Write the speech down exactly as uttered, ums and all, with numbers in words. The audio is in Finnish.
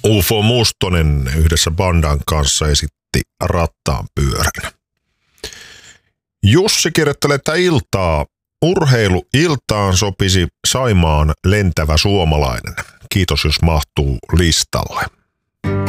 U F O Mustonen yhdessä bandan kanssa esitti Rattaan pyörän. Jussi kirjoittelee, että iltaa, urheiluiltaan sopisi Saimaan lentävä suomalainen. Kiitos, jos mahtuu listalle.